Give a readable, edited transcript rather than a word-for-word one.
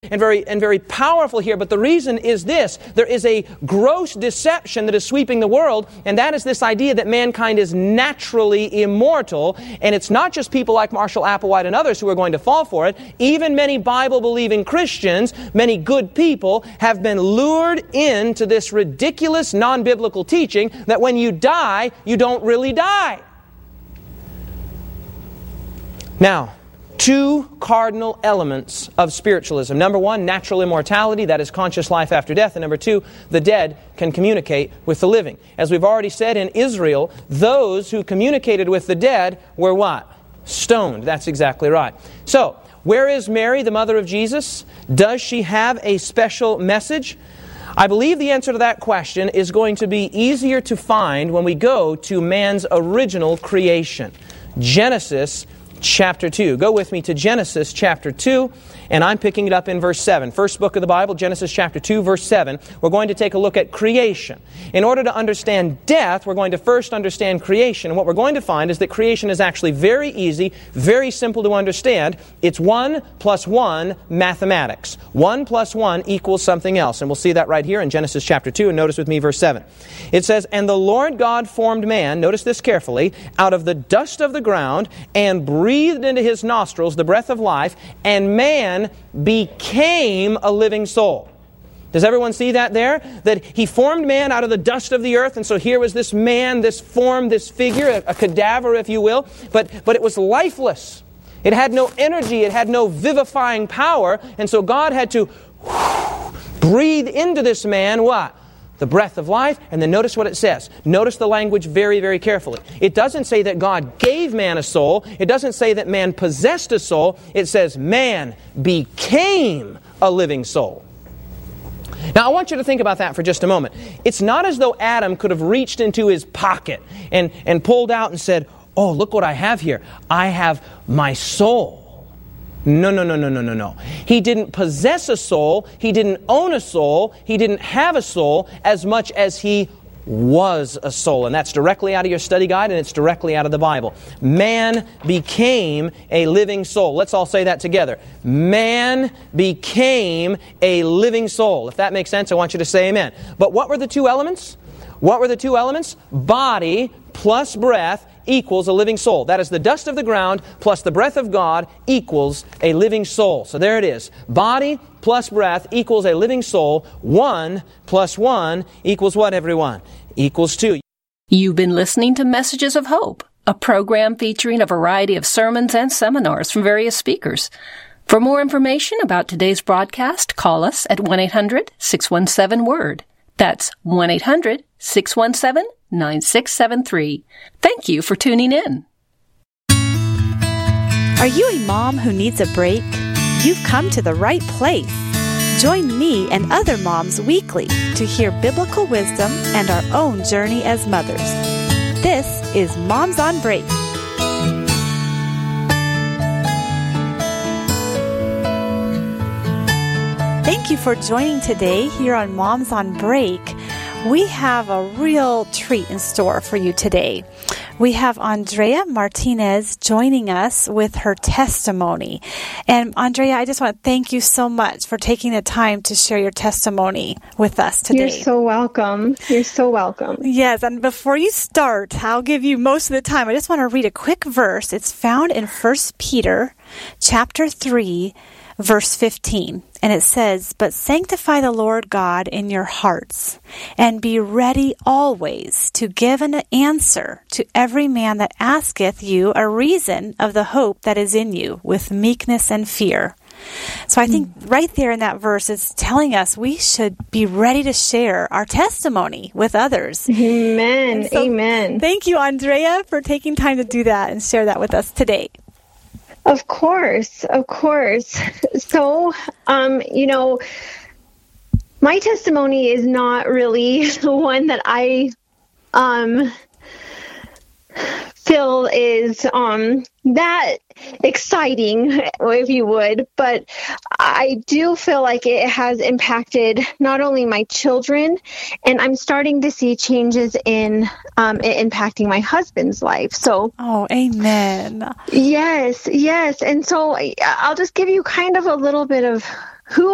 and very powerful here, but the reason is this. There is a gross deception that is sweeping the world, and that is this idea that mankind is naturally immortal, and it's not just people like Marshall Applewhite and others who are going to fall for it. Even many Bible-believing Christians, many good people, have been lured into this ridiculous non-biblical teaching that when you die, you don't really die. Now, two cardinal elements of spiritualism. Number one, natural immortality, that is conscious life after death. And number two, the dead can communicate with the living. As we've already said, in Israel, those who communicated with the dead were what? Stoned. That's exactly right. So, where is Mary, the mother of Jesus? Does she have a special message? I believe the answer to that question is going to be easier to find when we go to man's original creation. Genesis chapter 2. Go with me to Genesis chapter 2, and I'm picking it up in verse 7. First book of the Bible, Genesis chapter 2, verse 7. We're going to take a look at creation. In order to understand death, we're going to first understand creation. And what we're going to find is that creation is actually very easy, very simple to understand. It's 1 plus 1 mathematics. 1 plus 1 equals something else. And we'll see that right here in Genesis chapter 2, and notice with me verse 7. It says, "And the Lord God formed man," notice this carefully, "out of the dust of the ground, and breathed into his nostrils the breath of life, and man became a living soul." Does everyone see that there? That he formed man out of the dust of the earth, and so here was this man, this form, this figure, a cadaver, if you will, but it was lifeless. It had no energy, it had no vivifying power, and so God had to breathe into this man what? The breath of life, and then notice what it says. Notice the language very, very carefully. It doesn't say that God gave man a soul. It doesn't say that man possessed a soul. It says man became a living soul. Now, I want you to think about that for just a moment. It's not as though Adam could have reached into his pocket and pulled out and said, "Oh, look what I have here. I have my soul." No. He didn't possess a soul. He didn't own a soul. He didn't have a soul as much as he was a soul. And that's directly out of your study guide, and it's directly out of the Bible. Man became a living soul. Let's all say that together. Man became a living soul. If that makes sense, I want you to say amen. But what were the two elements? What were the two elements? Body plus breath equals a living soul. That is, the dust of the ground plus the breath of God equals a living soul. So there it is. Body plus breath equals a living soul. 1 plus 1 equals what, everyone? Equals 2. You've been listening to Messages of Hope, a program featuring a variety of sermons and seminars from various speakers. For more information about today's broadcast, call us at 1-800-617-WORD. That's 1-800-617-9673. Thank you for tuning in. Are you a mom who needs a break? You've come to the right place. Join me and other moms weekly to hear biblical wisdom and our own journey as mothers. This is Moms on Break. Thank you for joining today here on Moms on Break. We have a real treat in store for you today. We have Andrea Martinez joining us with her testimony. And Andrea, I just want to thank you so much for taking the time to share your testimony with us today. You're so welcome. You're so welcome. Yes, and before you start, I'll give you most of the time. I just want to read a quick verse. It's found in 1 Peter chapter 3, verse 15. And it says, "But sanctify the Lord God in your hearts, and be ready always to give an answer to every man that asketh you a reason of the hope that is in you, with meekness and fear." So I think right there in that verse, it's telling us we should be ready to share our testimony with others. Amen. So, amen. Thank you, Andrea, for taking time to do that and share that with us today. Of course. So, my testimony is not really one that I feel is that exciting, if you would, but I do feel like it has impacted not only my children, and I'm starting to see changes in it impacting my husband's life. So, oh, amen. Yes. And so I'll just give you kind of a little bit of who